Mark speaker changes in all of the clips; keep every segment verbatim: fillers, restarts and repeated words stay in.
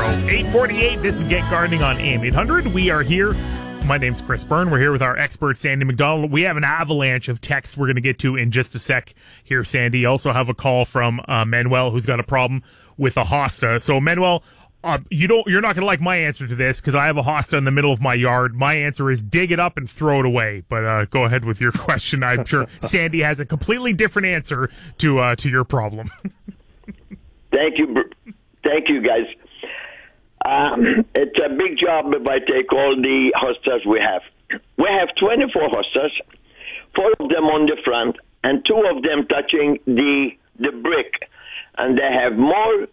Speaker 1: eight forty-eight. This is Get Gardening on A M eight hundred. We are here. My name's Chris Byrne. We're here with our expert, Sandy McDonald. We have an avalanche of texts we're going to get to in just a sec here, Sandy. Also have a call from uh, Manuel, who's got a problem with a hosta. So, Manuel, uh, you don't, you're not going to like my answer to this because I have a hosta in the middle of my yard. My answer is dig it up and throw it away. But uh, go ahead with your question. I'm sure Sandy has a completely different answer to uh, to your problem.
Speaker 2: Thank you. Thank you, guys. Um, it's a big job if I take all the hostas we have. We have twenty-four hostas, four of them on the front, and two of them touching the the brick. And they have more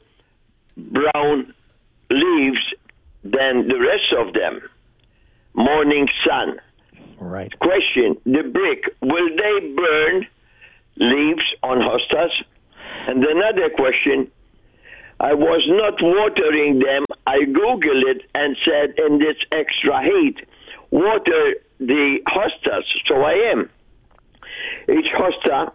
Speaker 2: brown leaves than the rest of them. Morning sun.
Speaker 3: Right.
Speaker 2: Question, the brick, will they burn leaves on hostas? And another question, I was not watering them. I Googled it and said, in this extra heat, water the hostas. So I am. Each hosta,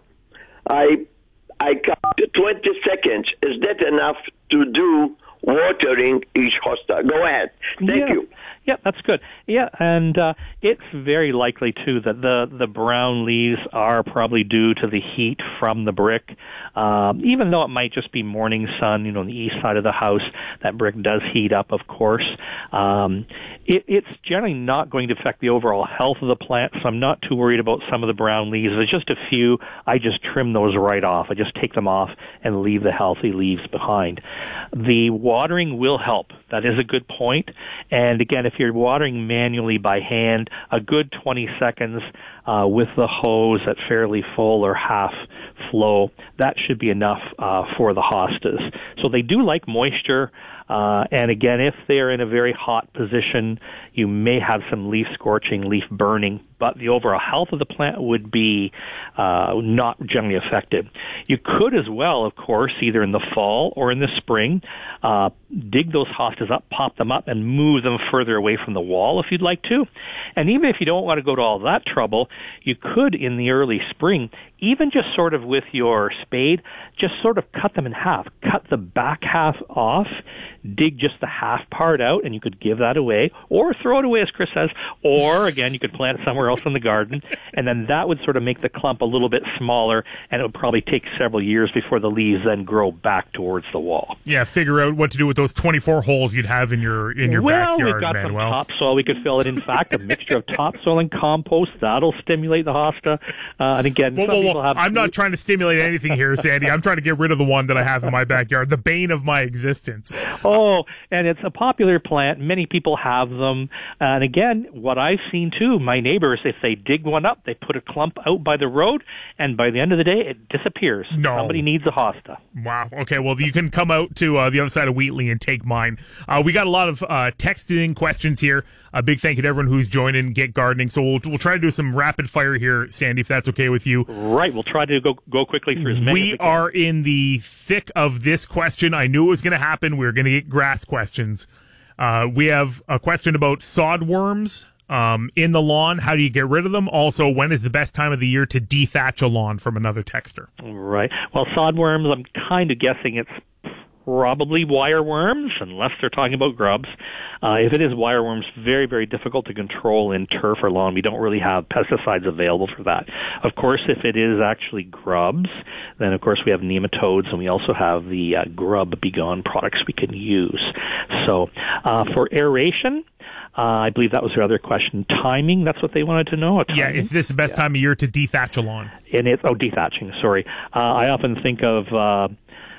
Speaker 2: I I count twenty seconds. Is that enough to do watering each hosta? Go ahead. Thank
Speaker 3: yeah.
Speaker 2: you.
Speaker 3: Yeah, that's good. Yeah, and uh, it's very likely, too, that the, the brown leaves are probably due to the heat from the brick. Um, even though it might just be morning sun, you know, on the east side of the house, that brick does heat up, of course. Um, it, it's generally not going to affect the overall health of the plant, so I'm not too worried about some of the brown leaves. There's just a few. I just trim those right off. I just take them off and leave the healthy leaves behind. The watering will help. That is a good point. And again, if you're watering manually by hand, a good twenty seconds uh, with the hose at fairly full or half flow, that should be enough uh, for the hostas. So they do like moisture. Uh, and again, if they're in a very hot position, you may have some leaf scorching, leaf burning, but the overall health of the plant would be uh, not generally affected. You could as well, of course, either in the fall or in the spring, uh, dig those hostas up, pop them up, and move them further away from the wall if you'd like to. And even if you don't want to go to all that trouble, you could, in the early spring, even just sort of with your spade, just sort of cut them in half. Cut the back half off, dig just the half part out, and you could give that away, or throw it away, as Chris says, or, again, you could plant it somewhere else in the garden, and then that would sort of make the clump a little bit smaller, and it would probably take several years before the leaves then grow back towards the wall.
Speaker 1: Yeah, figure out what to do with those twenty-four holes you'd have in your in your
Speaker 3: well,
Speaker 1: backyard,
Speaker 3: Well, we've got
Speaker 1: Manuel.
Speaker 3: some topsoil we could fill it. In fact, a mixture of topsoil and compost, that'll stimulate the hosta. Uh, and again,
Speaker 1: whoa,
Speaker 3: some
Speaker 1: whoa, whoa.
Speaker 3: people have...
Speaker 1: I'm not trying to stimulate anything here, Sandy. I'm trying to get rid of the one that I have in my backyard, the bane of my existence.
Speaker 3: Oh, and it's a popular plant. Many people have them. And again, what I've seen too, my neighbors, if they dig one up, they put a clump out by the road, and by the end of the day, it disappears.
Speaker 1: No.
Speaker 3: Somebody needs a hosta.
Speaker 1: Wow. Okay, well, you can come out to uh, the other side of Wheatley and take mine. Uh, we got a lot of uh, texting questions here. A big thank you to everyone who's joining Get Gardening. So we'll we'll try to do some rapid fire here, Sandy, if that's okay with you.
Speaker 3: Right. We'll try to go go quickly through as many
Speaker 1: We
Speaker 3: as we can.
Speaker 1: are in the thick of this question. I knew it was going to happen. We were going to get grass questions. Uh, we have a question about sod worms um, in the lawn. How do you get rid of them? Also, when is the best time of the year to dethatch a lawn, from another texter?
Speaker 3: Right. Well, sod worms, I'm kind of guessing it's probably wireworms, unless they're talking about grubs. Uh, if it is wireworms, very, very difficult to control in turf or lawn. We don't really have pesticides available for that. Of course, if it is actually grubs, then of course we have nematodes, and we also have the uh, Grub Begone products we can use. So uh, for aeration, uh, I believe that was their other question. Timing, that's what they wanted to know.
Speaker 1: Yeah, is this the best yeah. time of year to dethatch a lawn?
Speaker 3: And it's, oh, dethatching, sorry. Uh, I often think of... Uh,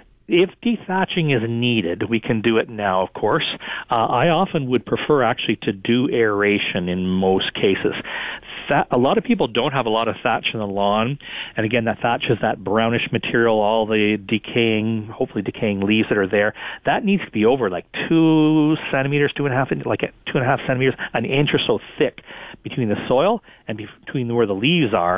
Speaker 3: If dethatching is needed, we can do it now, of course. Uh, I often would prefer actually to do aeration in most cases. That, a lot of people don't have a lot of thatch in the lawn, and again, that thatch is that brownish material, all the decaying, hopefully decaying leaves that are there. That needs to be over like two centimeters, two and a half, like two and a half centimeters, an inch or so thick between the soil and between where the leaves are.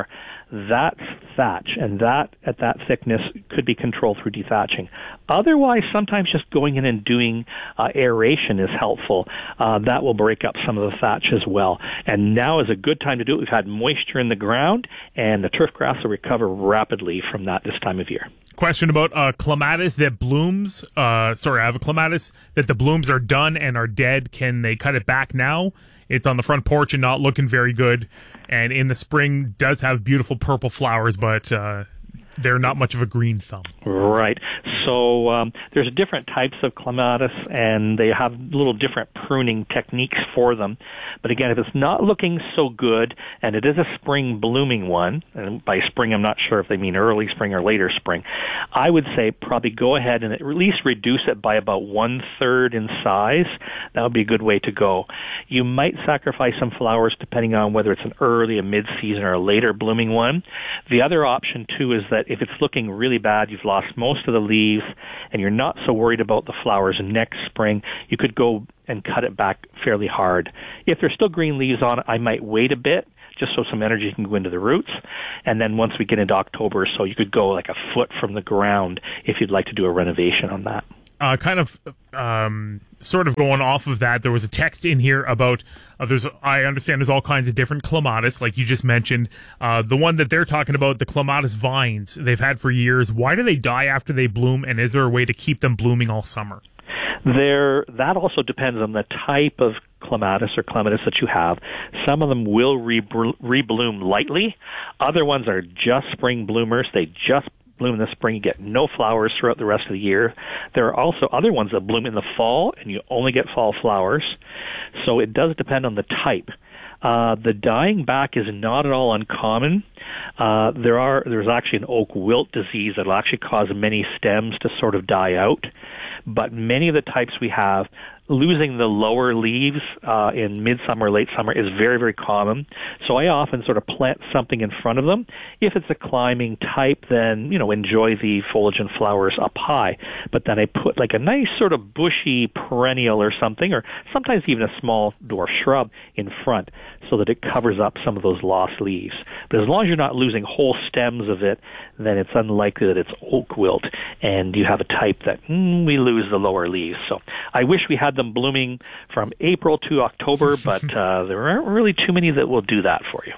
Speaker 3: that's thatch, and that at that thickness could be controlled through dethatching. Otherwise, sometimes just going in and doing uh, aeration is helpful. Uh, that will break up some of the thatch as well. And now is a good time to do it. We've had moisture in the ground, and the turf grass will recover rapidly from that this time of year.
Speaker 1: Question about uh, clematis that blooms. Uh, sorry, I have a clematis that the blooms are done and are dead. Can they cut it back now? It's on the front porch and not looking very good. And in the spring does have beautiful purple flowers, but uh, they're not much of a green thumb.
Speaker 3: Right. So um, there's different types of clematis, and they have little different pruning techniques for them. But again, if it's not looking so good, and it is a spring blooming one, and by spring I'm not sure if they mean early spring or later spring, I would say probably go ahead and at least reduce it by about one-third in size. That would be a good way to go. You might sacrifice some flowers depending on whether it's an early, a mid-season, or a later blooming one. The other option, too, is that if it's looking really bad, you've lost most of the leaves, and you're not so worried about the flowers next spring, you could go and cut it back fairly hard. If there's still green leaves on it, I might wait a bit just so some energy can go into the roots. And then once we get into October or so, you could go like a foot from the ground if you'd like to do a renovation on that.
Speaker 1: Uh, kind of, um, sort of going off of that, there was a text in here about, uh, there's, I understand there's all kinds of different clematis, like you just mentioned. Uh, the one that they're talking about, the clematis vines they've had for years, why do they die after they bloom, and is there a way to keep them blooming all summer?
Speaker 3: There, that also depends on the type of clematis or clematis that you have. Some of them will re- rebloom lightly. Other ones are just spring bloomers. They just bloom in the spring. You get no flowers throughout the rest of the year. There are also other ones that bloom in the fall, and you only get fall flowers. So it does depend on the type. Uh, the dying back is not at all uncommon. Uh, there are there's actually an oak wilt disease that will actually cause many stems to sort of die out. But many of the types we have, losing the lower leaves uh, in midsummer, late summer is very, very common. So I often sort of plant something in front of them. If it's a climbing type, then, you know, enjoy the foliage and flowers up high. But then I put like a nice sort of bushy perennial or something, or sometimes even a small dwarf shrub in front so that it covers up some of those lost leaves. But as long as you're not losing whole stems of it, then it's unlikely that it's oak wilt and you have a type that mm, we lose the lower leaves. So I wish we had them blooming from April to October, but uh, there aren't really too many that will do that for you.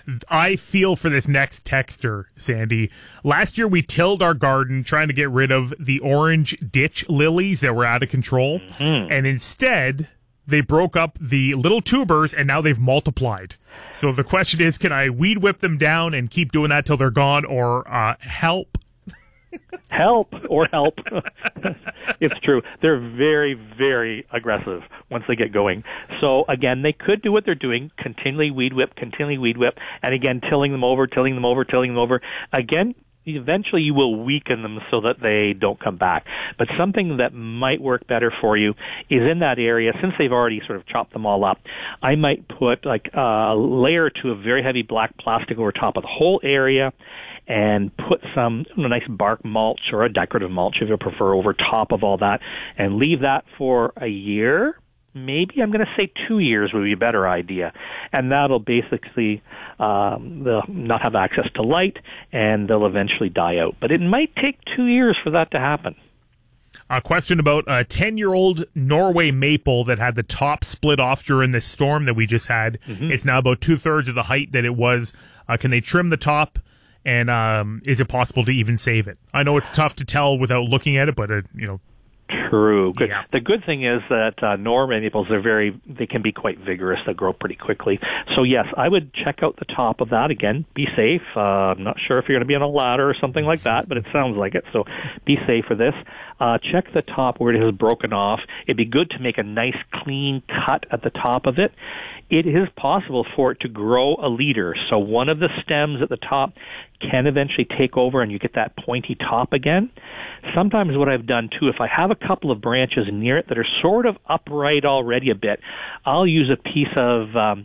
Speaker 1: I feel for this next texter, Sandy. Last year we tilled our garden trying to get rid of the orange ditch lilies that were out of control, mm-hmm. and instead they broke up the little tubers and now they've multiplied. So the question is, can I weed whip them down and keep doing that till they're gone, or uh, help?
Speaker 3: Help or help. It's true. They're very, very aggressive once they get going. So, again, they could do what they're doing, continually weed whip, continually weed whip, and again, tilling them over, tilling them over, tilling them over. Again, eventually you will weaken them so that they don't come back. But something that might work better for you is in that area, since they've already sort of chopped them all up, I might put like a layer to a very heavy black plastic over top of the whole area, and put some you know, nice bark mulch or a decorative mulch, if you prefer, over top of all that, and leave that for a year. Maybe I'm going to say two years would be a better idea. And that'll basically, um, they'll not have access to light, and they'll eventually die out. But it might take two years for that to happen.
Speaker 1: A question about a ten-year-old Norway maple that had the top split off during this storm that we just had. Mm-hmm. It's now about two-thirds of the height that it was. Uh, can they trim the top? And um, is it possible to even save it? I know it's tough to tell without looking at it, but, uh, you know.
Speaker 3: True. Good.
Speaker 1: Yeah.
Speaker 3: The good thing is that uh, Norway maples are very, they can be quite vigorous. They grow pretty quickly. So, yes, I would check out the top of that. Again, be safe. Uh, I'm not sure if you're going to be on a ladder or something like that, but it sounds like it. So be safe for this. Uh, check the top where it has broken off. It'd be good to make a nice, clean cut at the top of it. It is possible for it to grow a leader. So one of the stems at the top can eventually take over and you get that pointy top again. Sometimes what I've done, too, if I have a couple of branches near it that are sort of upright already a bit, I'll use a piece of um,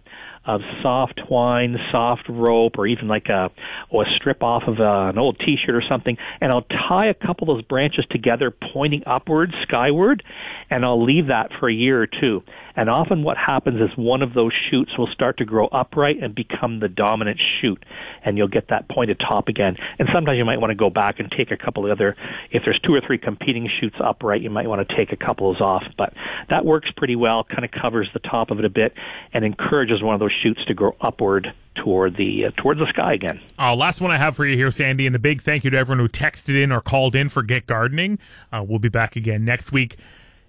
Speaker 3: of soft twine, soft rope, or even like a, or a strip off of a, an old T-shirt or something, and I'll tie a couple of those branches together pointing upwards, skyward, and I'll leave that for a year or two. And often what happens is one of those shoots will start to grow upright and become the dominant shoot, and you'll get that pointed top again. And sometimes you might want to go back and take a couple of other, if there's two or three competing shoots upright, you might want to take a couple of those off. But that works pretty well, kind of covers the top of it a bit, and encourages one of those shoots to grow upward toward the uh, towards the sky again.
Speaker 1: Uh, last one I have for you here, Sandy, and a big thank you to everyone who texted in or called in for Get Gardening. Uh, we'll be back again next week.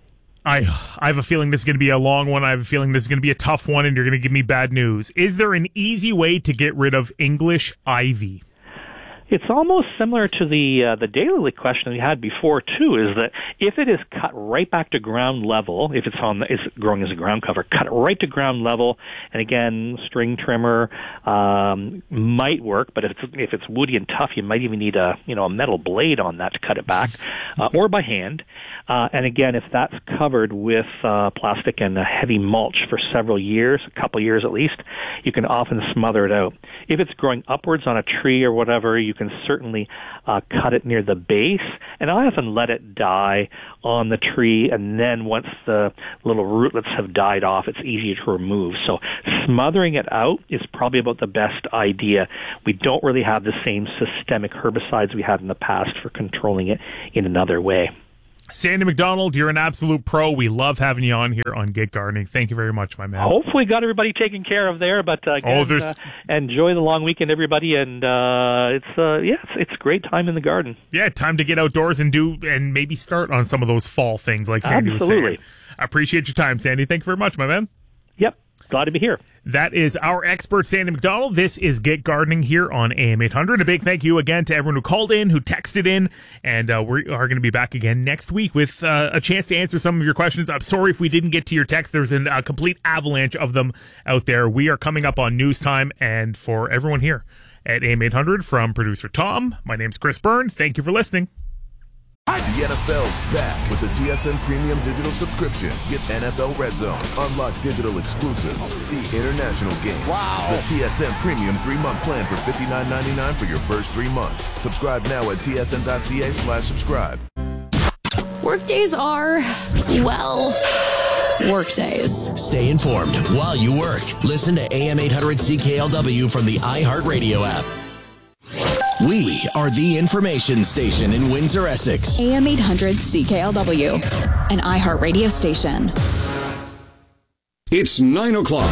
Speaker 1: I I have a feeling this is going to be a long one. I have a feeling this is going to be a tough one, and you're going to give me bad news. Is there an easy way to get rid of English ivy?
Speaker 3: It's almost similar to the uh, the daily question we had before too. Is that if it is cut right back to ground level, if it's on is growing as a ground cover, cut it right to ground level, and again, string trimmer um, might work. But if it's if it's woody and tough, you might even need a you know a metal blade on that to cut it back, uh, or by hand. Uh, and again, if that's covered with uh, plastic and a heavy mulch for several years, a couple years at least, you can often smother it out. If it's growing upwards on a tree or whatever, you can certainly uh, cut it near the base. And I often let it die on the tree, and then once the little rootlets have died off, it's easier to remove. So smothering it out is probably about the best idea. We don't really have the same systemic herbicides we had in the past for controlling it in another way.
Speaker 1: Sandy McDonald, you're an absolute pro. We love having you on here on Get Gardening. Thank you very much, my man.
Speaker 3: Hopefully got everybody taken care of there, but uh, again,
Speaker 1: oh, there's...
Speaker 3: uh, enjoy the long weekend, everybody, and uh, it's uh, yeah, it's, it's a great time in the garden.
Speaker 1: Yeah, time to get outdoors and do and maybe start on some of those fall things like Sandy
Speaker 3: Absolutely.
Speaker 1: was saying. I appreciate your time, Sandy. Thank you very much, my man.
Speaker 3: Yep. Glad to be here.
Speaker 1: That is our expert, Sandy McDonald. This is Get Gardening here on A M eight hundred. A big thank you again to everyone who called in, who texted in, and uh, we are going to be back again next week with uh, a chance to answer some of your questions. I'm sorry if we didn't get to your text. There's an, a complete avalanche of them out there. We are coming up on news time, and for everyone here at A M eight hundred, from producer Tom, my name's Chris Byrne. Thank you for listening.
Speaker 4: The N F L's back with the T S N Premium Digital Subscription. Get N F L Red Zone, unlock digital exclusives, see international games. Wow. The T S N Premium three-month plan for fifty-nine ninety-nine for your first three months. Subscribe now at tsn.ca slash subscribe.
Speaker 5: Workdays are, well, workdays.
Speaker 6: Stay informed while you work. Listen to A M eight hundred C K L W from the iHeartRadio app. We are the information station in Windsor, Essex.
Speaker 5: A M eight hundred C K L W, an iHeartRadio station.
Speaker 7: It's nine o'clock.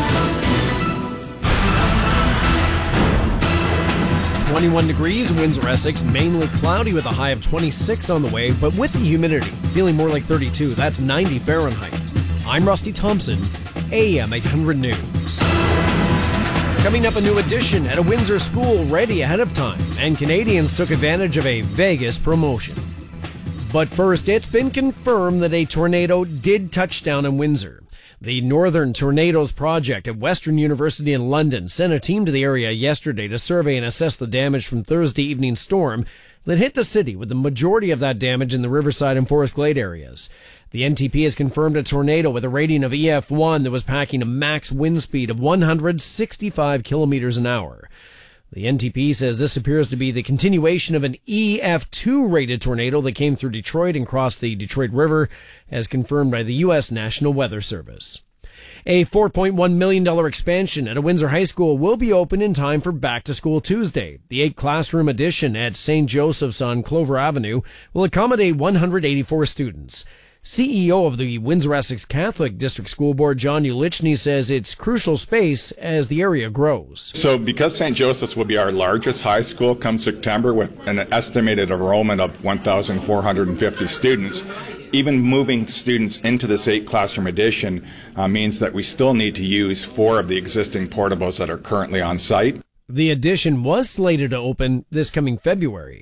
Speaker 8: twenty-one degrees, Windsor, Essex, mainly cloudy with a high of twenty-six on the way, but with the humidity, feeling more like thirty-two. That's ninety Fahrenheit. I'm Rusty Thompson, A M eight hundred News. Coming up, a new addition at a Windsor school ready ahead of time, and Canadians took advantage of a Vegas promotion. But first, it's been confirmed that a tornado did touch down in Windsor. The Northern Tornadoes Project at Western University in London sent a team to the area yesterday to survey and assess the damage from Thursday evening's storm that hit the city, with the majority of that damage in the Riverside and Forest Glade areas. The N T P has confirmed a tornado with a rating of E F one that was packing a max wind speed of one hundred sixty-five kilometers an hour. The N T P says this appears to be the continuation of an E F two rated tornado that came through Detroit and crossed the Detroit River, as confirmed by the U S National Weather Service. A four point one million dollars expansion at a Windsor high school will be open in time for Back to School Tuesday. The eight-classroom addition at Saint Joseph's on Clover Avenue will accommodate one hundred eighty-four students. C E O of the Windsor Essex Catholic District School Board, John Ulichny, says it's crucial space as the area grows.
Speaker 9: So because Saint Joseph's will be our largest high school come September with an estimated enrollment of one thousand four hundred fifty students, even moving students into this eight classroom addition uh, means that we still need to use four of the existing portables that are currently on site.
Speaker 8: The addition was slated to open this coming February.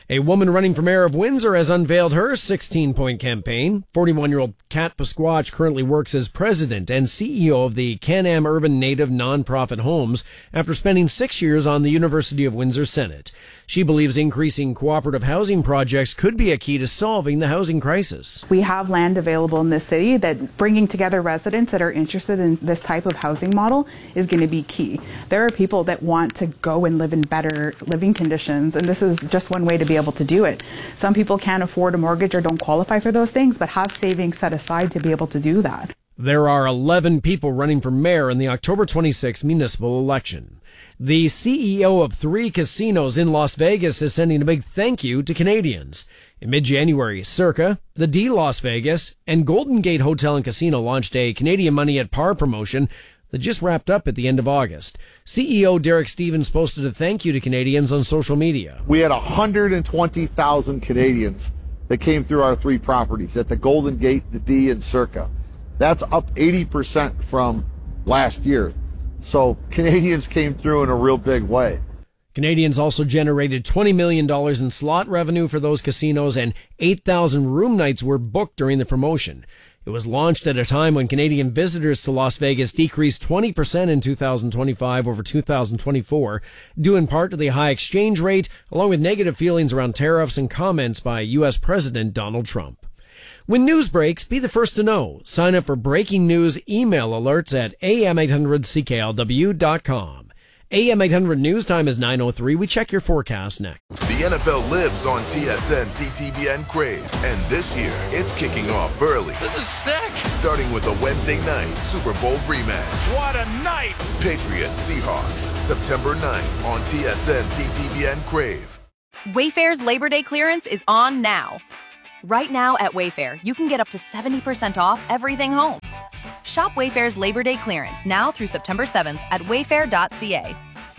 Speaker 8: A woman running for mayor of Windsor has unveiled her sixteen-point campaign. forty-one-year-old Kat Pasquatch currently works as president and C E O of the Can-Am Urban Native nonprofit homes after spending six years on the University of Windsor Senate. She believes increasing cooperative housing projects could be a key to solving the housing crisis.
Speaker 7: We have land available in this city that bringing together residents that are interested in this type of housing model is going to be key. There are people that want to go and live in better living conditions, and this is just one way to be able to do it. Some people can't afford a mortgage or don't qualify for those things, but have savings set aside to be able to do that.
Speaker 8: There are eleven people running for mayor in the October twenty-sixth municipal election. The C E O of three casinos in Las Vegas is sending a big thank you to Canadians. In mid-January, Circa, the D Las Vegas, and Golden Gate Hotel and Casino launched a Canadian Money at Par promotion that just wrapped up at the end of August. C E O Derek Stevens posted a thank you to Canadians on social media.
Speaker 10: We had one hundred twenty thousand Canadians that came through our three properties at the Golden Gate, the D, and Circa. That's up eighty percent from last year. So Canadians came through in a real big way.
Speaker 8: Canadians also generated twenty million dollars in slot revenue for those casinos, and eight thousand room nights were booked during the promotion. It was launched at a time when Canadian visitors to Las Vegas decreased twenty percent in two thousand twenty-five over two thousand twenty-four, due in part to the high exchange rate, along with negative feelings around tariffs and comments by U S President Donald Trump. When news breaks, be the first to know. Sign up for breaking news email alerts at A M eight hundred C K L W dot com. A M eight hundred news time is nine oh three. We check your forecast next.
Speaker 4: The N F L lives on T S N, C T V N Crave, and this year it's kicking off early.
Speaker 11: This is sick!
Speaker 4: Starting with a Wednesday night Super Bowl rematch.
Speaker 11: What a night!
Speaker 4: Patriots Seahawks, September ninth on T S N, C T V N Crave.
Speaker 12: Wayfair's Labor Day clearance is on now. Right now at Wayfair, you can get up to seventy percent off everything home. Shop Wayfair's Labor Day clearance now through September seventh at wayfair dot c a.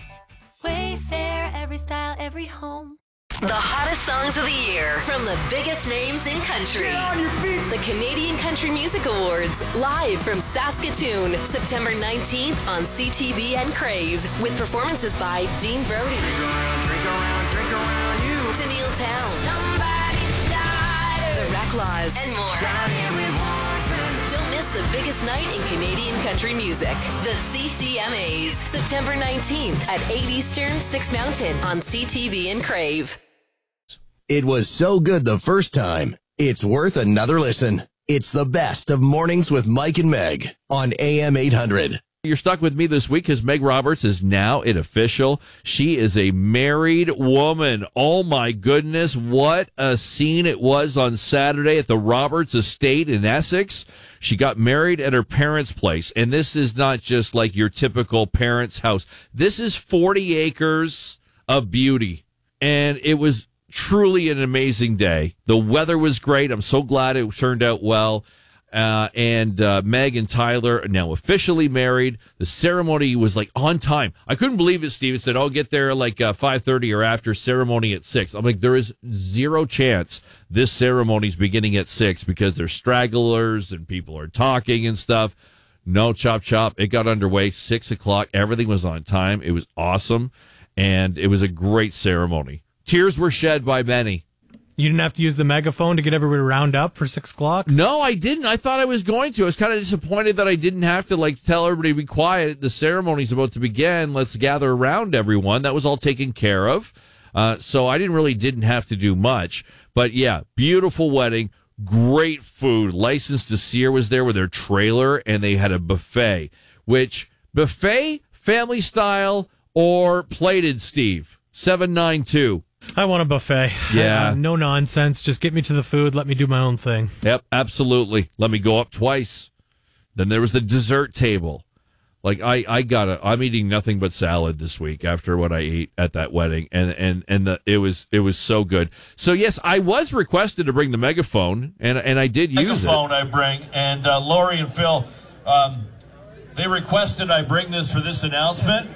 Speaker 13: Wayfair, every style, every home.
Speaker 14: The hottest songs of the year from the biggest names in country. The Canadian Country Music Awards, live from Saskatoon, September nineteenth on C T V N Crave, with performances by Dean Brody, drink around, drink around, drink around you, Tennille Towns, Somebody's Daughter, The Reclaws, and more. Don't miss the biggest night in Canadian country music. The C C M As, September nineteenth at eight Eastern, six Mountain on C T V and Crave.
Speaker 6: It was so good the first time, it's worth another listen. It's the best of Mornings with Mike and Meg on A M eight hundred.
Speaker 15: You're stuck with me this week because Meg Roberts is now an official. She is a married woman. Oh, my goodness. What a scene it was on Saturday at the Roberts estate in Essex. She got married at her parents' place. And this is not just like your typical parents' house. This is forty acres of beauty. And it was truly an amazing day. The weather was great. I'm so glad it turned out well. Uh, and uh, Meg and Tyler are now officially married. The ceremony was like on time. I couldn't believe it, Steve. It said, "I'll get there like uh, five thirty or after, ceremony at six." I'm like, there is zero chance this ceremony's beginning at six because there's stragglers and people are talking and stuff. No, chop chop. It got underway six o'clock. Everything was on time. It was awesome, and it was a great ceremony. Tears were shed by many.
Speaker 16: You didn't have to use the megaphone to get everybody round up for six o'clock?
Speaker 15: No, I didn't. I thought I was going to. I was kind of disappointed that I didn't have to like tell everybody to be quiet. The ceremony's about to begin. Let's gather around everyone. That was all taken care of. Uh, so I didn't really didn't have to do much. But yeah, beautiful wedding. Great food. Licensed to Sear was there with their trailer, and they had a buffet. Which, buffet, family style, or plated, Steve? seven nine two.
Speaker 16: I want a buffet.
Speaker 15: Yeah.
Speaker 16: Uh, no nonsense. Just get me to the food. Let me do my own thing.
Speaker 15: Yep, absolutely. Let me go up twice. Then there was the dessert table. Like, I, I got it. I'm eating nothing but salad this week after what I ate at that wedding. And, and, and the, it was, it was so good. So yes, I was requested to bring the megaphone, and, and I did use it.
Speaker 17: Megaphone I bring. And, uh, Lori and Phil, um, they requested I bring this for this announcement.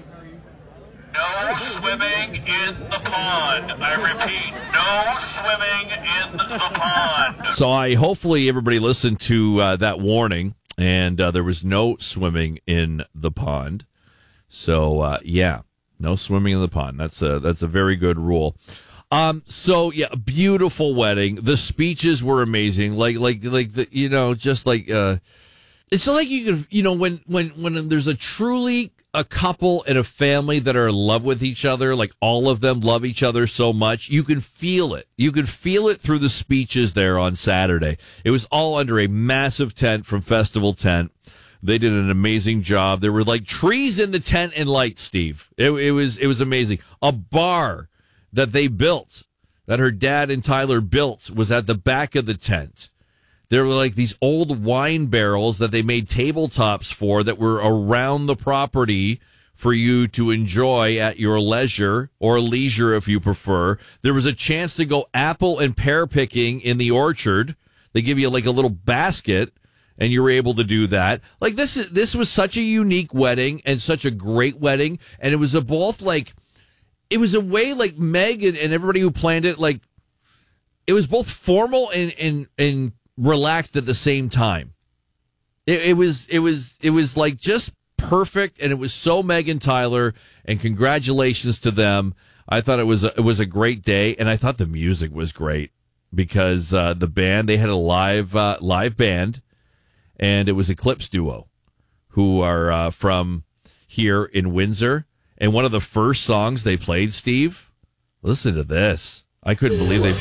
Speaker 18: No swimming in the pond. I repeat, no swimming in the pond.
Speaker 15: So I hopefully everybody listened to uh, that warning, and uh, there was no swimming in the pond. So uh, yeah, no swimming in the pond. That's a that's a very good rule. Um, so yeah, a beautiful wedding. The speeches were amazing. Like, like, like the, you know, just like, uh, it's like you could, you know, when, when, when there's a truly a couple and a family that are in love with each other, like all of them love each other so much, you can feel it. You can feel it through the speeches there on Saturday. It was all under a massive tent from Festival Tent. They did an amazing job. There were like trees in the tent and lights, Steve. It, it was, it was amazing. A bar that they built, that her dad and Tyler built, was at the back of the tent. There were like these old wine barrels that they made tabletops for that were around the property for you to enjoy at your leisure or leisure if you prefer. There was a chance to go apple and pear picking in the orchard. They give you like a little basket and you were able to do that. Like this is, this was such a unique wedding and such a great wedding. And it was a both like, it was a way like Meg and, and everybody who planned it, like it was both formal and, and, and relaxed at the same time. It, it was, it was, it was like just perfect. And it was so Meg and Tyler, and congratulations to them. I thought it was, a, it was a great day. And I thought the music was great because, uh, the band, they had a live, uh, live band, and it was Eclipse Duo who are, uh, from here in Windsor. And one of the first songs they played, Steve, listen to this. I couldn't believe they...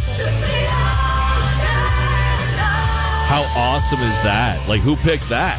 Speaker 15: How awesome is that? Like, who picked that?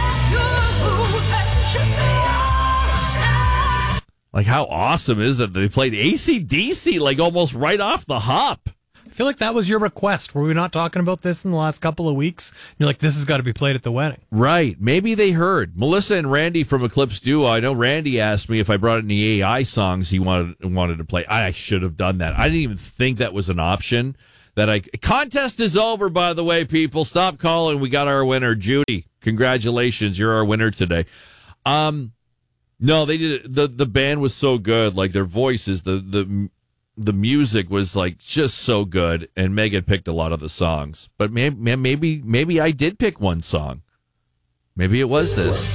Speaker 15: Like, how awesome is that they played A C D C, like, almost right off the hop?
Speaker 16: I feel like that was your request. Were we not talking about this in the last couple of weeks? You're like, this has got to be played at the wedding.
Speaker 15: Right. Maybe they heard. Melissa and Randy from Eclipse Duo. I know Randy asked me if I brought any A I songs he wanted wanted to play. I should have done that. I didn't even think that was an option. That I contest is over, by the way, people. Stop calling. We got our winner, Judy. Congratulations. You're our winner today. Um, no, they did. The, the band was so good. Like their voices, the, the, the music was like just so good, and Megan picked a lot of the songs. But maybe, maybe, maybe I did pick one song. Maybe it was this.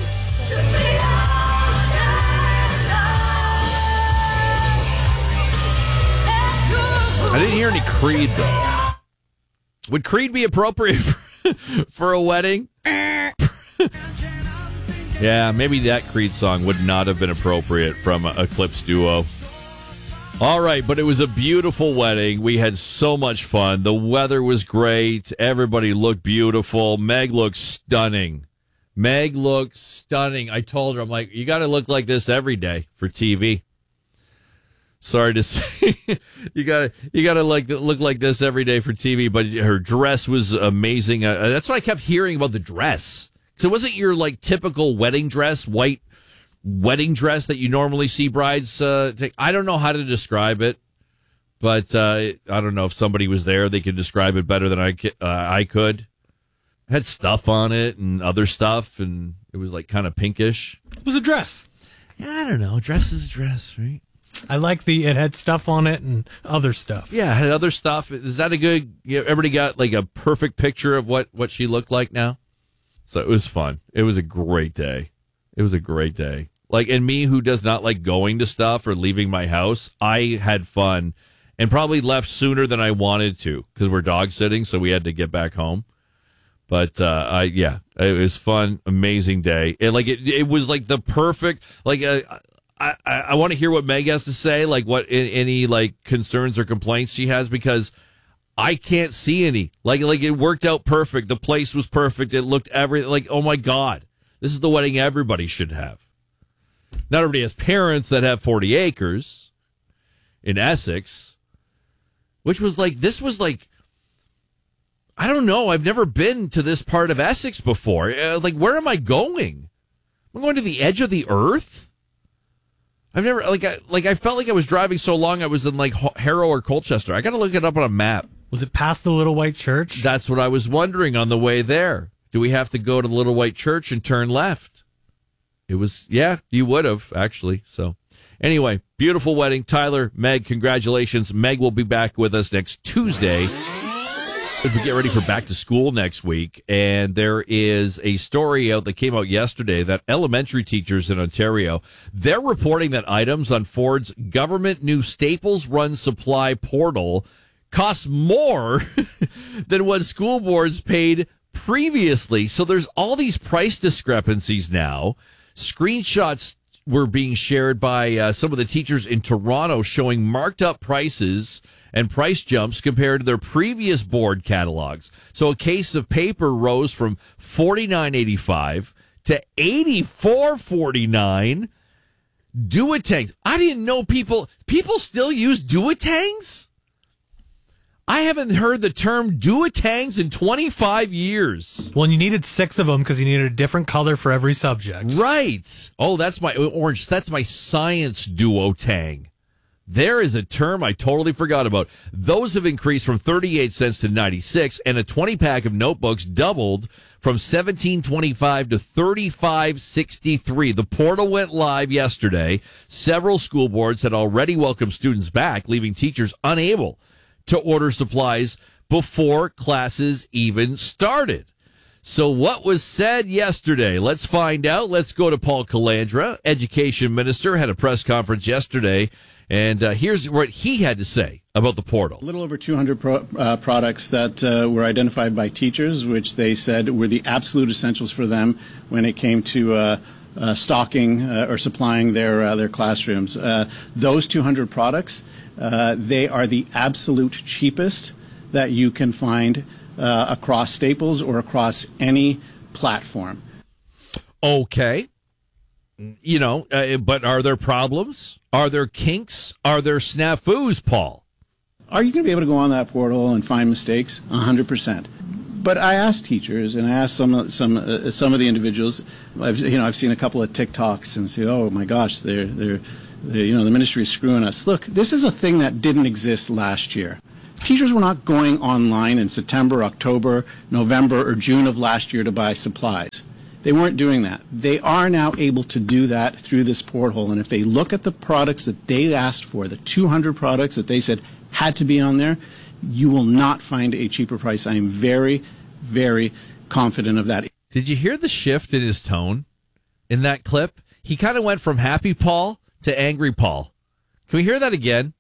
Speaker 15: I didn't hear any Creed though. Would Creed be appropriate for, for a wedding? Yeah, maybe that Creed song would not have been appropriate from Eclipse Duo. All right, but it was a beautiful wedding. We had so much fun. The weather was great. Everybody looked beautiful. Meg looked stunning. Meg looked stunning. I told her, I'm like, you got to look like this every day for T V. Sorry to say, you got to you got to like look like this every day for T V. But her dress was amazing. Uh, that's what I kept hearing about the dress. So it wasn't your like typical wedding dress, white wedding dress that you normally see brides uh, take. I don't know how to describe it, but uh, I don't know if somebody was there, they could describe it better than I uh, I could. It had stuff on it and other stuff, and it was like kind of pinkish.
Speaker 16: It was a dress.
Speaker 15: Yeah, I don't know. Dress is dress, right?
Speaker 16: I like the, it had stuff on it and other stuff.
Speaker 15: Yeah, it had other stuff. Is that a good, you know, everybody got like a perfect picture of what, what she looked like now? So it was fun. It was a great day. It was a great day. Like, and me who does not like going to stuff or leaving my house, I had fun and probably left sooner than I wanted to because we're dog sitting, so we had to get back home. But, uh, I, yeah, it was fun. Amazing day. And like, it, it was like the perfect, like, uh, I, I, I want to hear what Meg has to say, like what any like concerns or complaints she has, because I can't see any. Like, like it worked out perfect. The place was perfect. It looked every like, oh my God, this is the wedding everybody should have. Not everybody has parents that have forty acres in Essex, which was like, this was like, I don't know. I've never been to this part of Essex before. Uh, like, where am I going? I'm going to the edge of the earth. I've never, like, I, like, I felt like I was driving so long I was in, like, Harrow or Colchester. I got to look it up on a map.
Speaker 16: Was it past the Little White Church?
Speaker 15: That's what I was wondering on the way there. Do we have to go to the Little White Church and turn left? It was, yeah, you would have, actually. So, anyway, beautiful wedding. Tyler, Meg, congratulations. Meg will be back with us next Tuesday. As we get ready for back to school next week, and there is a story out that came out yesterday that elementary teachers in Ontario, they're reporting that items on Ford's government new Staples Run Supply portal cost more than what school boards paid previously. So there's all these price discrepancies now. Screenshots were being shared by uh, some of the teachers in Toronto showing marked up prices and price jumps compared to their previous board catalogs. So a case of paper rose from forty-nine eighty-five to eighty-four forty-nine. Duotangs. I didn't know people people still use Duotangs? I haven't heard the term Duotangs in twenty-five years.
Speaker 16: Well, and you needed six of them because you needed a different color for every subject.
Speaker 15: Right. Oh, that's my orange. That's my science Duotang. There is a term I totally forgot about. Those have increased from thirty-eight cents to ninety-six, and a twenty pack of notebooks doubled from seventeen twenty-five to thirty-five sixty-three. The portal went live yesterday. Several school boards had already welcomed students back, leaving teachers unable to order supplies before classes even started. So what was said yesterday? Let's find out. Let's go to Paul Calandra, Education Minister, had a press conference yesterday. And uh, here's what he had to say about the portal.
Speaker 11: A little over two hundred pro, uh, products that uh, were identified by teachers, which they said were the absolute essentials for them when it came to uh, uh, stocking uh, or supplying their uh, their classrooms. Uh, those two hundred products, uh, they are the absolute cheapest that you can find uh, across Staples or across any platform.
Speaker 15: Okay. You know, uh, but are there problems? Are there kinks? Are there snafus, Paul?
Speaker 11: Are you going to be able to go on that portal and find mistakes? one hundred percent. But I asked teachers, and I asked some some uh, some of the individuals. I've you know I've seen a couple of TikToks and say, oh my gosh, they're they're, they're you know the ministry is screwing us. Look, this is a thing that didn't exist last year. Teachers were not going online in September, October, November, or June of last year to buy supplies. They weren't doing that. They are now able to do that through this portal. And if they look at the products that they asked for, the two hundred products that they said had to be on there, you will not find a cheaper price. I am very, very confident of that.
Speaker 15: Did you hear the shift in his tone in that clip? He kind of went from happy Paul to angry Paul. Can we hear that again?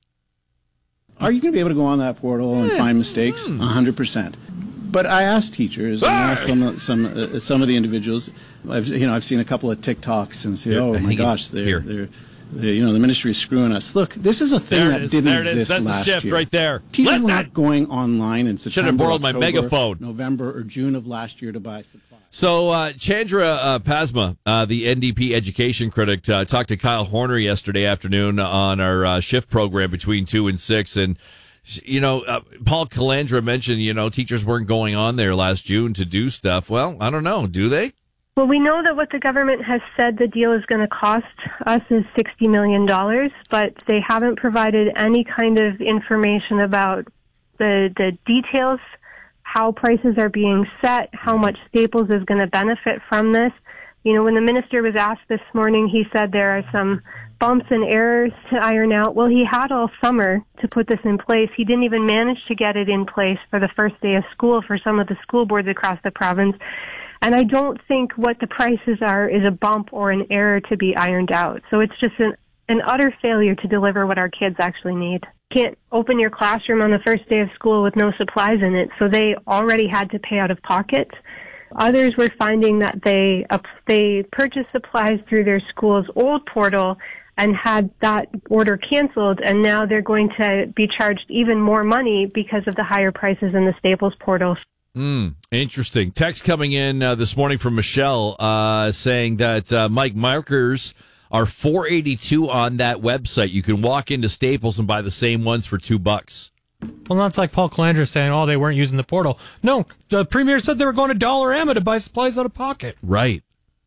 Speaker 11: Are you going to be able to go on that portal and find mistakes? one hundred percent. But I asked teachers, and I asked some some uh, some of the individuals. I've you know I've seen a couple of TikToks and say,
Speaker 15: Here,
Speaker 11: oh my gosh, they're, they're, they're you know the ministry is screwing us. Look, this is a thing
Speaker 15: There it
Speaker 11: that
Speaker 15: is,
Speaker 11: didn't
Speaker 15: there it is.
Speaker 11: exist
Speaker 15: That's the
Speaker 11: last
Speaker 15: shift
Speaker 11: year.
Speaker 15: right there.
Speaker 11: Teachers
Speaker 15: Listen.
Speaker 11: were not going online in September,
Speaker 15: Should have borrowed my
Speaker 11: October,
Speaker 15: megaphone.
Speaker 11: November or June of last year to buy supplies.
Speaker 15: So uh, Chandra uh, Pasma, uh, the N D P education critic, uh, talked to Kyle Horner yesterday afternoon on our uh, shift program between two and six, and. You know, uh, Paul Calandra mentioned, you know, teachers weren't going on there last June to do stuff. Well, I don't know. Do they?
Speaker 19: Well, we know that what the government has said the deal is going to cost us is sixty million dollars, but they haven't provided any kind of information about the the details, how prices are being set, how much Staples is going to benefit from this. You know, when the minister was asked this morning, he said there are some bumps and errors to iron out. Well, he had all summer to put this in place. He didn't even manage to get it in place for the first day of school for some of the school boards across the province. And I don't think what the prices are is a bump or an error to be ironed out. So it's just an, an utter failure to deliver what our kids actually need. You can't open your classroom on the first day of school with no supplies in it, so they already had to pay out of pocket. Others were finding that they uh, they purchased supplies through their school's old portal and had that order canceled, and now they're going to be charged even more money because of the higher prices in the Staples portal.
Speaker 15: Mm, interesting. Text coming in uh, this morning from Michelle uh, saying that uh, Mike markers are four eighty-two on that website. You can walk into Staples and buy the same ones for two bucks.
Speaker 16: Well, that's like Paul Calandra saying, oh, they weren't using the portal. No, the premier said they were going to Dollarama to buy supplies out of pocket.
Speaker 15: Right.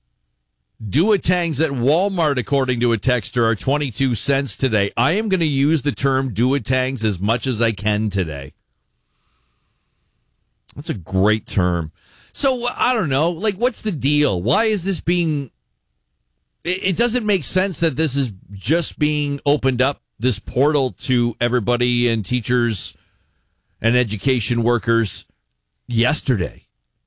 Speaker 15: Duotangs at Walmart, according to a texter, are twenty-two cents today. I am going to use the term Duotangs as much as I can today. That's a great term. So, I don't know, like, what's the deal? Why is this being... It, it doesn't make sense that this is just being opened up, this portal, to everybody and teachers and education workers yesterday.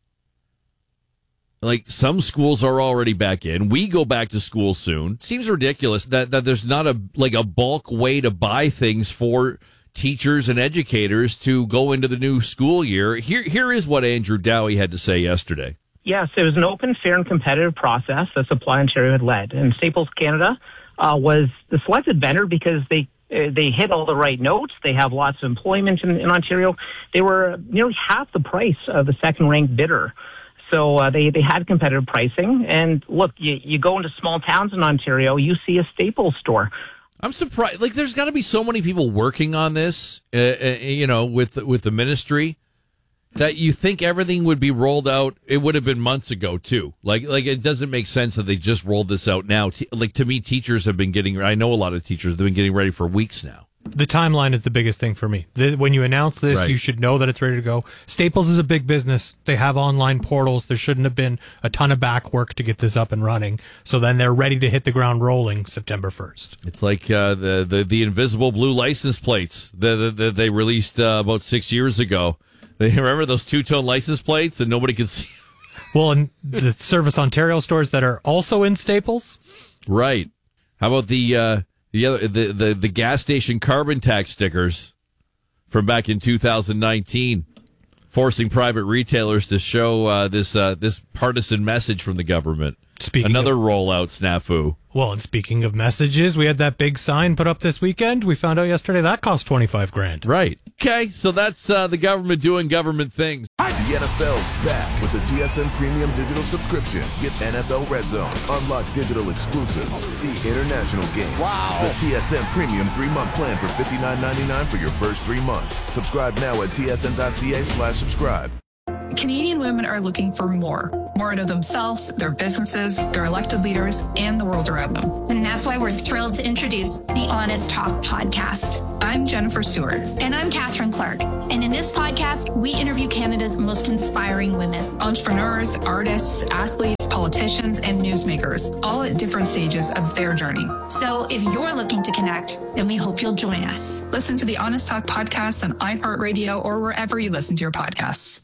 Speaker 15: Like, some schools are already back in. We go back to school soon. It seems ridiculous that, that there's not a like a bulk way to buy things for teachers and educators to go into the new school year. Here, here is what Andrew Dowie had to say yesterday.
Speaker 20: Yes, it was an open, fair, and competitive process that Supply Ontario had led. And Staples Canada uh, was the selected vendor because they uh, they hit all the right notes. They have lots of employment in, in Ontario. They were nearly half the price of the second-ranked bidder. So uh, they, they had competitive pricing. And look, you, you go into small towns in Ontario, you see a Staples store.
Speaker 15: I'm surprised. Like, there's got to be so many people working on this, uh, uh, you know, with with the ministry, that you think everything would be rolled out. It would have been months ago too. Like, like it doesn't make sense that they just rolled this out now. T- like, to me, teachers have been getting. I know a lot of teachers have been getting ready for weeks now.
Speaker 16: The timeline is the biggest thing for me. The, when you announce this,
Speaker 15: Right.
Speaker 16: you should know that it's ready to go. Staples is a big business. They have online portals. There shouldn't have been a ton of back work to get this up and running. So then they're ready to hit the ground rolling September first.
Speaker 15: It's like uh, the, the the invisible blue license plates that, that they released uh, about six years ago. They remember those two-tone license plates that nobody could see.
Speaker 16: Well, and the Service Ontario stores that are also in Staples.
Speaker 15: Right. How about the uh, the other the, the the gas station carbon tax stickers from back in two thousand nineteen, forcing private retailers to show uh, this uh, this partisan message from the government.
Speaker 16: Speaking
Speaker 15: Another
Speaker 16: of,
Speaker 15: rollout snafu.
Speaker 16: Well, and speaking of messages, we had that big sign put up this weekend. We found out yesterday that cost twenty-five grand.
Speaker 15: Right. Okay, so that's uh, the government doing government things.
Speaker 4: The N F L's back with the T S N Premium Digital Subscription. Get N F L Red Zone, unlock digital exclusives, see international games. Wow. The T S N Premium three-month plan for fifty-nine ninety-nine for your first three months. Subscribe now at T S N dot C A slash subscribe.
Speaker 21: Canadian women are looking for more. More out of themselves, their businesses, their elected leaders, and the world around them.
Speaker 22: And that's why we're thrilled to introduce the Honest Talk podcast.
Speaker 21: I'm Jennifer Stewart.
Speaker 22: And I'm Catherine Clark. And in this podcast, we interview Canada's most inspiring women.
Speaker 21: Entrepreneurs, artists, athletes, politicians, and newsmakers, all at different stages of their journey.
Speaker 22: So if you're looking to connect, then we hope you'll join us.
Speaker 21: Listen to the Honest Talk podcast on iHeartRadio or wherever you listen to your podcasts.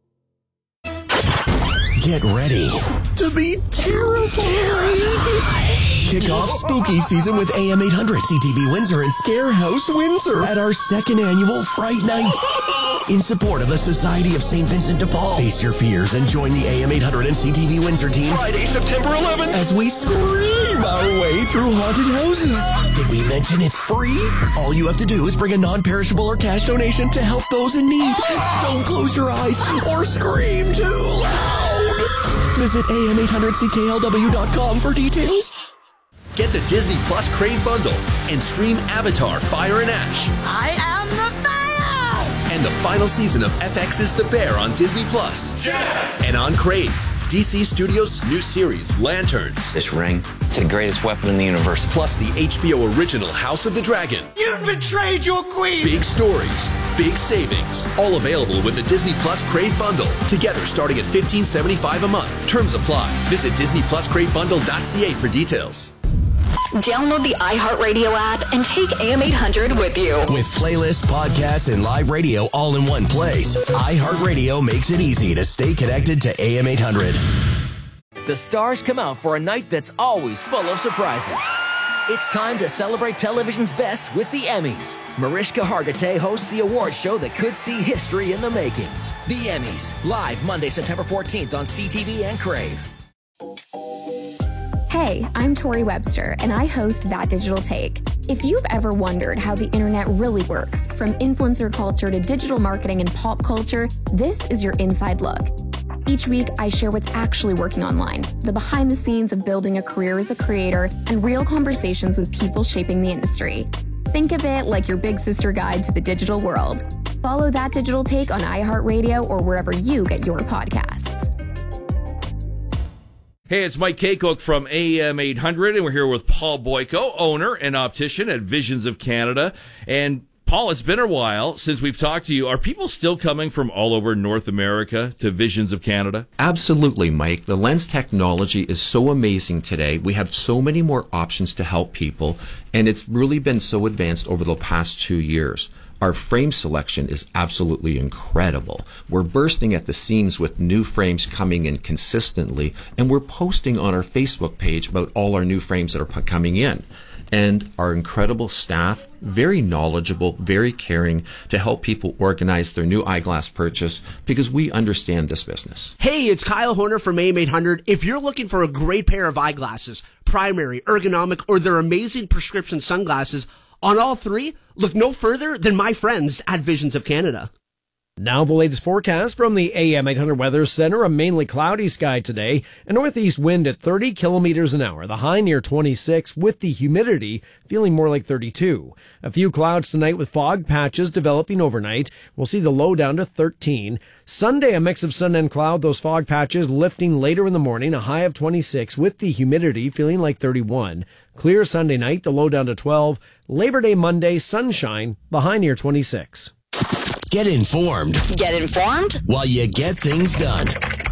Speaker 6: Get ready to be terrified. Kick off spooky season with A M eight hundred, C T V Windsor, and Scarehouse Windsor at our second annual Fright Night. In support of the Society of Saint Vincent de Paul. Face your fears and join the A M eight hundred and C T V Windsor teams Friday, September eleventh, as we scream our way through haunted houses. Did we mention it's free? All you have to do is bring a non-perishable or cash donation to help those in need. Don't close your eyes or scream too loud. Visit A M eight hundred C K L W dot com for details.
Speaker 23: Get the Disney Plus Crave Bundle and stream Avatar Fire and Ash.
Speaker 22: I am the fire!
Speaker 23: And the final season of F X's The Bear on Disney Plus.
Speaker 18: Jeff!
Speaker 23: And on Crave, D C Studios' new series, Lanterns.
Speaker 24: This ring, it's the greatest weapon in the universe.
Speaker 23: Plus the H B O original House of the Dragon.
Speaker 22: You betrayed your queen!
Speaker 23: Big stories, big savings. All available with the Disney Plus Crave Bundle. Together starting at fifteen seventy-five a month. Terms apply. Visit Disney Plus Crave Bundle dot C A for details.
Speaker 14: Download the iHeartRadio app and take A M eight hundred with you.
Speaker 6: With playlists, podcasts, and live radio all in one place, iHeartRadio makes it easy to stay connected to A M eight hundred.
Speaker 25: The stars come out for a night that's always full of surprises. It's time to celebrate television's best with the Emmys. Mariska Hargitay hosts the award show that could see history in the making. The Emmys, live Monday, September fourteenth on C T V and Crave.
Speaker 26: Hey, I'm Tori Webster, and I host That Digital Take. If you've ever wondered how the internet really works, from influencer culture to digital marketing and pop culture, this is your inside look. Each week, I share what's actually working online, the behind the scenes of building a career as a creator, and real conversations with people shaping the industry. Think of it like your big sister guide to the digital world. Follow That Digital Take on iHeartRadio or wherever you get your podcasts.
Speaker 15: Hey, it's Mike Kaycock from A M eight hundred, and we're here with Paul Boyko, owner and optician at Visions of Canada. And Paul, it's been a while since we've talked to you. Are people still coming from all over North America to Visions of Canada?
Speaker 27: Absolutely, Mike. The lens technology is so amazing today. We have so many more options to help people, and it's really been so advanced over the past two years. Our frame selection is absolutely incredible. We're bursting at the seams with new frames coming in consistently, and we're posting on our Facebook page about all our new frames that are coming in. And our incredible staff, very knowledgeable, very caring to help people organize their new eyeglass purchase because we understand this business.
Speaker 1: Hey, it's Kyle Horner from A M eight hundred. If you're looking for a great pair of eyeglasses, primary, ergonomic, or their amazing prescription sunglasses, on all three, look no further than my friends at Visions of Canada.
Speaker 8: Now the latest forecast from the A M eight hundred Weather Center. A mainly cloudy sky today. A northeast wind at thirty kilometers an hour. The high near twenty-six with the humidity feeling more like thirty-two. A few clouds tonight with fog patches developing overnight. We'll see the low down to thirteen. Sunday, a mix of sun and cloud. Those fog patches lifting later in the morning. A high of twenty-six with the humidity feeling like thirty-one. Clear Sunday night. The low down to twelve. Labor Day Monday, sunshine. The high near twenty-six.
Speaker 6: Get informed.
Speaker 2: Get informed?
Speaker 6: While you get things done.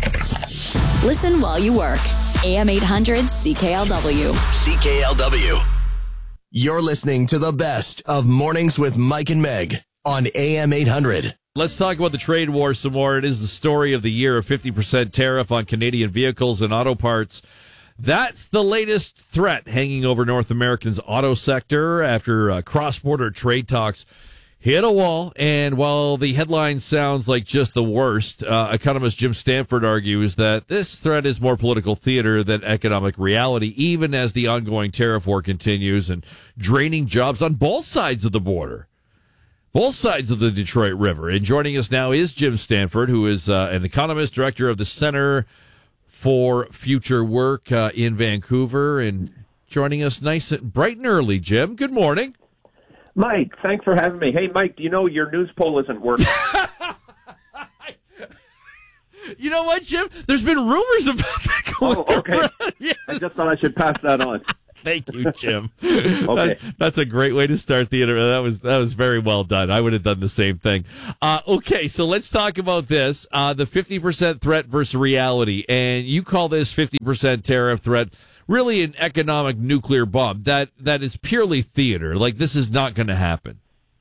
Speaker 2: Listen while you work. A M eight hundred C K L W.
Speaker 6: C K L W. You're listening to the best of Mornings with Mike and Meg on A M eight hundred.
Speaker 15: Let's talk about the trade war some more. It is the story of the year, a fifty percent tariff on Canadian vehicles and auto parts. That's the latest threat hanging over North America's auto sector after uh, cross-border trade talks hit a wall. And while the headline sounds like just the worst, uh, economist Jim Stanford argues that this threat is more political theater than economic reality, even as the ongoing tariff war continues and draining jobs on both sides of the border, both sides of the Detroit River. And joining us now is Jim Stanford, who is uh, an economist, director of the Center for Future Work uh, in Vancouver, and joining us nice and bright and early. Jim, good morning.
Speaker 3: Mike, thanks for having me. Hey, Mike, do you know your news poll isn't working?
Speaker 15: You know what, Jim? There's been rumors about that going
Speaker 3: Oh, okay.
Speaker 15: around. Yes.
Speaker 3: I just thought I should pass that on.
Speaker 15: Thank you, Jim.
Speaker 3: Okay.
Speaker 15: That, that's a great way to start the interview. That was that was very well done. I would have done the same thing. Uh, okay, so let's talk about this. Uh, the fifty percent threat versus reality. And you call this fifty percent tariff threat really an economic nuclear bomb. That that is purely theater. Like, this is not going to happen.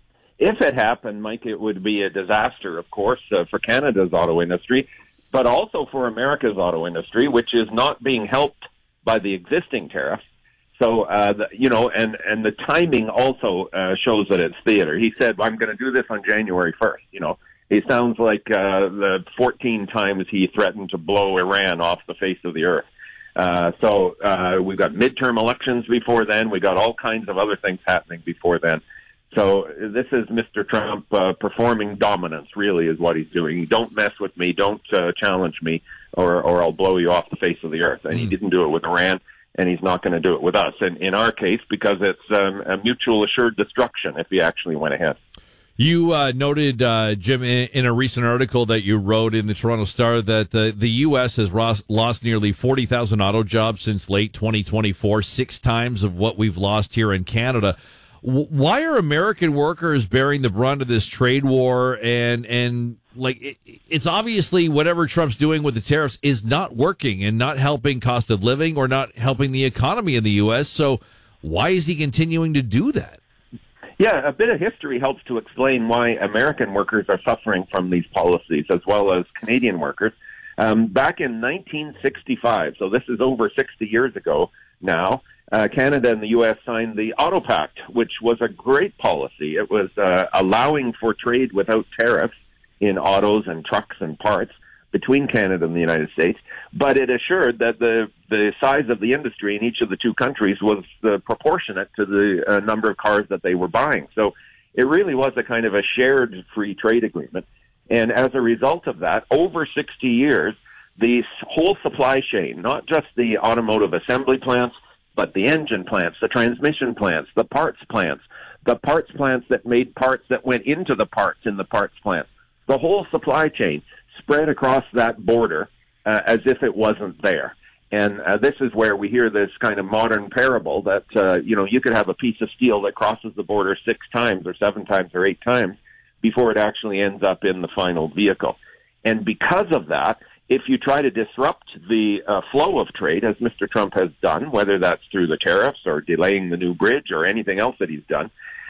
Speaker 3: If it happened, Mike, it would be a disaster, of course, uh, for Canada's auto industry, but also for America's auto industry, which is not being helped by the existing tariffs. So, uh, the, you know, and, and the timing also uh, shows that it's theater. He said, well, I'm going to do this on January first. You know, it sounds like uh, the fourteen times he threatened to blow Iran off the face of the earth. Uh, so uh, we've got midterm elections before then. We got all kinds of other things happening before then. So this is Mister Trump uh, performing dominance, really, is what he's doing. Don't mess with me. Don't uh, challenge me, or, or I'll blow you off the face of the earth. And he didn't do it with Iran, and he's not going to do it with us. And in our case, because it's um, a mutual assured destruction if he actually went ahead.
Speaker 15: You uh, noted, uh, Jim, in, in a recent article that you wrote in the Toronto Star that the, the U S has lost, lost nearly forty thousand auto jobs since late twenty twenty-four, six times of what we've lost here in Canada. W- why are American workers bearing the brunt of this trade war? And, and like, it, it's obviously whatever Trump's doing with the tariffs is not working and not helping cost of living or not helping the economy in the U S. So why is he continuing to do that?
Speaker 3: Yeah, a bit of history helps to explain why American workers are suffering from these policies, as well as Canadian workers. Um, back in nineteen sixty-five, so this is over sixty years ago now, uh, Canada and the U S signed the Auto Pact, which was a great policy. It was uh, allowing for trade without tariffs in autos and trucks and parts between Canada and the United States, but it assured that the the size of the industry in each of the two countries was uh, proportionate to the uh, number of cars that they were buying. So it really was a kind of a shared free trade agreement. And as a result of that, over sixty years, the whole supply chain, not just the automotive assembly plants, but the engine plants, the transmission plants, the parts plants, the parts plants that made parts that went into the parts in the parts plants, the whole supply chain spread across that border uh, as if it wasn't there. And uh, this is where we hear this kind of modern parable that, uh, you know, you could have a piece of steel that crosses the border six times or seven times or eight times before it actually ends up in the final vehicle. And because of that, if you try to disrupt the uh, flow of trade, as Mister Trump has done, whether that's through the tariffs or delaying the new bridge or anything else that he's done,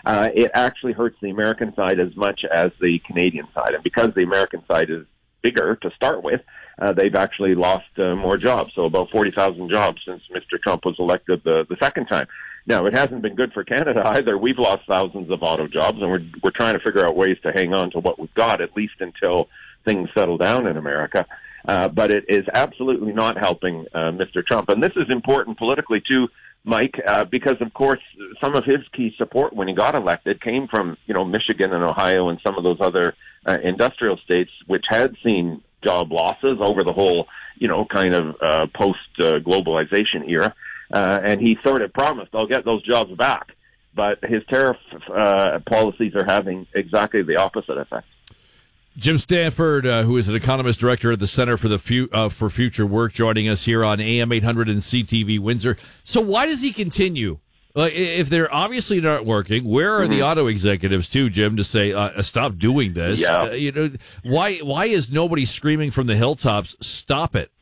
Speaker 3: uh, it actually hurts the American side as much as the Canadian side. And because the American side is bigger to start with, uh, they've actually lost uh, more jobs, so about forty thousand jobs since Mister Trump was elected the, the second time. Now, it hasn't been good for Canada either. We've lost thousands of auto jobs, and we're we're trying to figure out ways to hang on to what we've got, at least until things settle down in America. Uh, but it is absolutely not helping uh, Mister Trump. And this is important politically, too, Mike, uh, because, of course, some of his key support when he got elected came from, you know, Michigan and Ohio and some of those other uh, industrial states, which had seen job losses over the whole, you know, kind of uh, post-globalization era. Uh, and he sort of promised, I'll get those jobs back. But his tariff uh, policies are having exactly the opposite effect.
Speaker 15: Jim Stanford, uh, who is an economist director at the Center for the Fu- uh, for Future Work, joining us here on A M eight hundred and C T V Windsor. So why does he continue? Uh, if they're obviously not working, where are mm-hmm. the auto executives too, Jim, to say uh, stop doing this?
Speaker 3: Yeah.
Speaker 15: Uh, you know, why why is nobody screaming from the hilltops, stop it?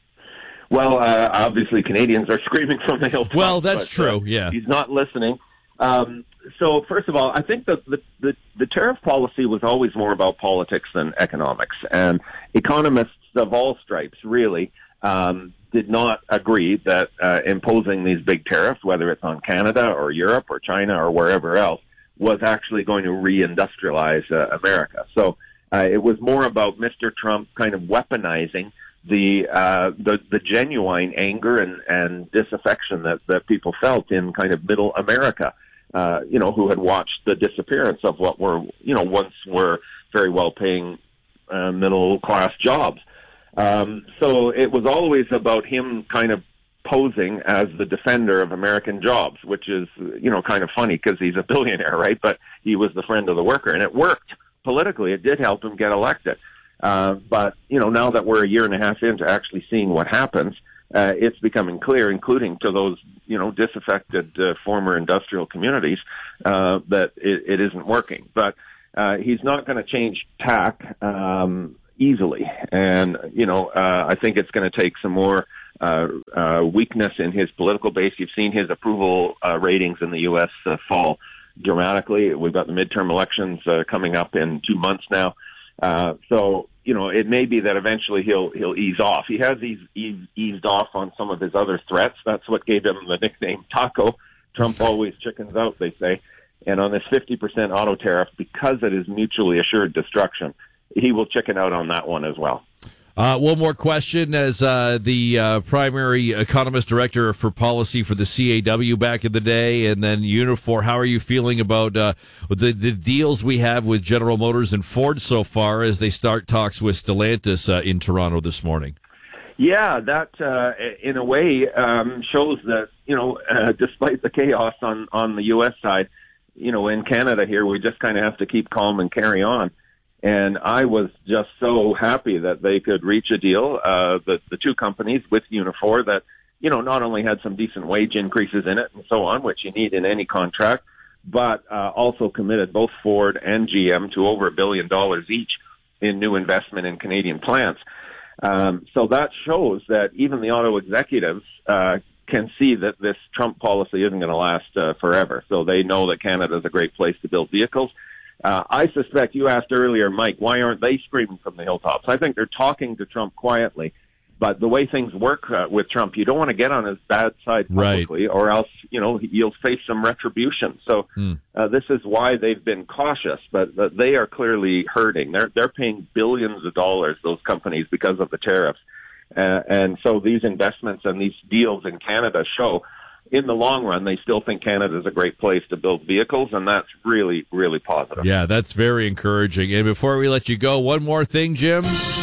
Speaker 3: Well, uh, obviously Canadians are screaming from the hilltops.
Speaker 15: Well, that's
Speaker 3: but,
Speaker 15: true.
Speaker 3: Uh,
Speaker 15: yeah,
Speaker 3: he's not listening. Um, so, first of all, I think that the, the, the tariff policy was always more about politics than economics. And economists of all stripes, really, um, did not agree that uh, imposing these big tariffs, whether it's on Canada or Europe or China or wherever else, was actually going to reindustrialize uh, America. So uh, it was more about Mister Trump kind of weaponizing the uh, the, the genuine anger and, and disaffection that, that people felt in kind of middle America. Uh, you know, who had watched the disappearance of what were, you know, once were very well-paying uh, middle-class jobs. Um, so it was always about him kind of posing as the defender of American jobs, which is, you know, kind of funny because he's a billionaire, right? But he was the friend of the worker, and it worked politically. It did help him get elected. Uh, but, you know, now that we're a year and a half into actually seeing what happens, Uh, it's becoming clear, including to those, you know, disaffected uh, former industrial communities, uh, that it, it isn't working. But uh, he's not going to change tack um, easily. And, you know, uh, I think it's going to take some more uh, uh, weakness in his political base. You've seen his approval uh, ratings in the U S uh, fall dramatically. We've got the midterm elections uh, coming up in two months now. Uh, so, you know, it may be that eventually he'll he'll ease off. He has eased, eased, eased off on some of his other threats. That's what gave him the nickname Taco. Trump always chickens out, they say. And on this fifty percent auto tariff, because it is mutually assured destruction, he will chicken out on that one as well.
Speaker 15: Uh, one more question. As uh, the uh, primary economist director for policy for the C A W back in the day, and then Unifor, how are you feeling about uh, the, the deals we have with General Motors and Ford so far as they start talks with Stellantis uh, in Toronto this morning?
Speaker 3: Yeah, that uh, in a way um, shows that, you know, uh, despite the chaos on, on the U S side, you know, in Canada here, we just kind of have to keep calm and carry on. And I was just so happy that they could reach a deal, uh, the, the two companies with Unifor that, you know, not only had some decent wage increases in it and so on, which you need in any contract, but uh, also committed both Ford and G M to over a billion dollars each in new investment in Canadian plants. Um, so that shows that even the auto executives uh, can see that this Trump policy isn't going to last uh, forever. So they know that Canada is a great place to build vehicles. Uh, I suspect you asked earlier, Mike, why aren't they screaming from the hilltops? I think they're talking to Trump quietly, but the way things work uh, with Trump, you don't want to get on his bad side publicly, right, or else, you know, you'll face some retribution. So mm. uh, this is why they've been cautious, but, but they are clearly hurting. They're they're paying billions of dollars, those companies, because of the tariffs. Uh, and so these investments and these deals in Canada show in the long run, they still think Canada is a great place to build vehicles, and that's really, really positive.
Speaker 15: Yeah, that's very encouraging. And before we let you go, one more thing, Jim.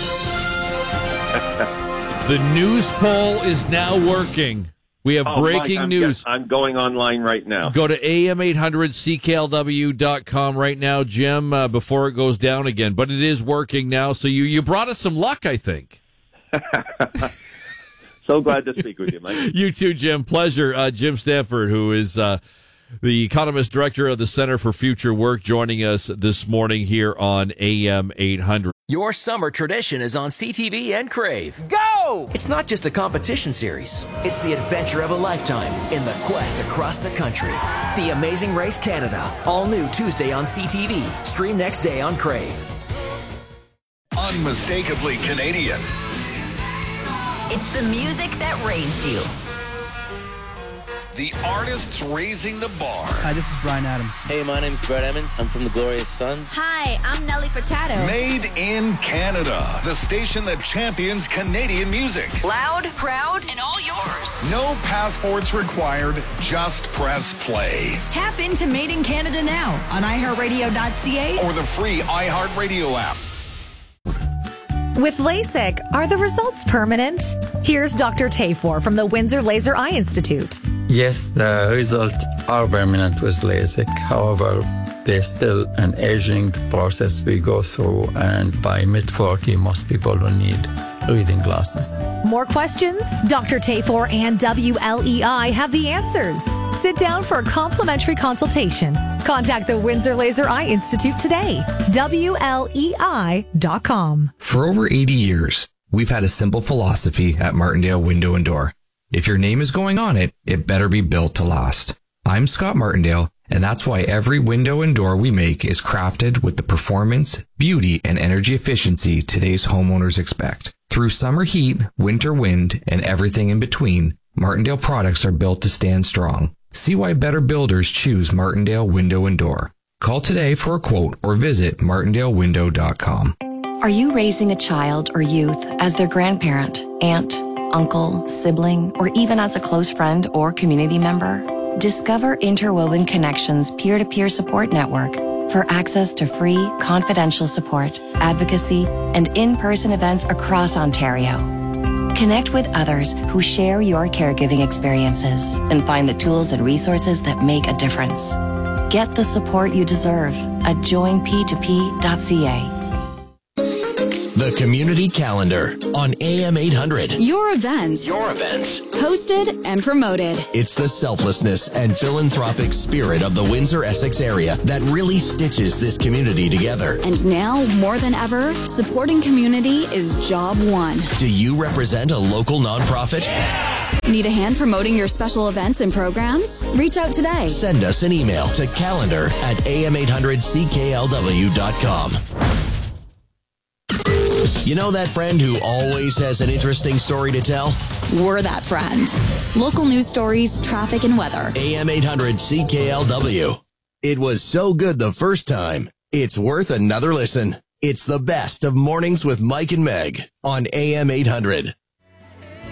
Speaker 15: The news poll is now working. We have
Speaker 3: oh,
Speaker 15: breaking
Speaker 3: Mike, I'm,
Speaker 15: news.
Speaker 3: I'm going online right now.
Speaker 15: Go to A M eight hundred C K L W dot com right now, Jim, uh, before it goes down again. But it is working now, so you, you brought us some luck, I think.
Speaker 3: So glad to speak with you, Mike.
Speaker 15: You too, Jim. Pleasure. Uh, Jim Stanford, who is uh, the economist director of the Center for Future Work, joining us this morning here on A M eight hundred.
Speaker 25: Your summer tradition is on C T V and Crave.
Speaker 5: Go!
Speaker 25: Whoa! It's not just a competition series. It's the adventure of a lifetime in the quest across the country. The Amazing Race Canada. All new Tuesday on C T V. Stream next day on Crave.
Speaker 5: Unmistakably Canadian.
Speaker 22: It's the music that raised you.
Speaker 5: The artists raising the bar.
Speaker 7: Hi, this is Brian Adams.
Speaker 9: Hey, my name's Brett Emmons. I'm from the Glorious Sons.
Speaker 22: Hi, I'm Nelly Furtado.
Speaker 5: Made in Canada. The station that champions Canadian music.
Speaker 22: Loud, proud, and all yours.
Speaker 5: No passports required. Just press play.
Speaker 22: Tap into Made in Canada now on i heart radio dot c a
Speaker 5: or the free iHeartRadio app.
Speaker 10: With LASIK, are the results permanent? Here's Doctor Tafor from the Windsor Laser Eye Institute.
Speaker 12: Yes, the results are permanent with LASIK. However, there's still an aging process we go through, and by mid forty, most people will need reading glasses.
Speaker 10: More questions? Doctor Tafor and W L E I have the answers. Sit down for a complimentary consultation. Contact the Windsor Laser Eye Institute today. W L E I dot com.
Speaker 13: For over eighty years, we've had a simple philosophy at Martindale Window and Door. If your name is going on it, it better be built to last. I'm Scott Martindale, and that's why every window and door we make is crafted with the performance, beauty, and energy efficiency today's homeowners expect. Through summer heat, winter wind, and everything in between, Martindale products are built to stand strong. See why better builders choose Martindale Window and Door. Call today for a quote or visit martindale window dot com.
Speaker 17: Are you raising a child or youth as their grandparent, aunt, uncle, sibling, or even as a close friend or community member? Discover Interwoven Connections peer-to-peer support network for access to free, confidential support, advocacy, and in-person events across Ontario. Connect with others who share your caregiving experiences and find the tools and resources that make a difference. Get the support you deserve at join p two p dot c a.
Speaker 6: The Community Calendar on A M eight hundred.
Speaker 2: Your events.
Speaker 6: Your events.
Speaker 2: Hosted and promoted.
Speaker 6: It's the selflessness and philanthropic spirit of the Windsor-Essex area that really stitches this community together.
Speaker 2: And now, more than ever, supporting community is job one.
Speaker 6: Do you represent a local nonprofit?
Speaker 2: Need a hand promoting your special events and programs? Reach out today.
Speaker 6: Send us an email to calendar at a m eight hundred c k l w dot com. You know that friend who always has an interesting story to tell?
Speaker 2: We're that friend. Local news stories, traffic, and weather.
Speaker 6: A M eight hundred C K L W. It was so good the first time, it's worth another listen. It's the best of Mornings with Mike and Meg on A M eight hundred.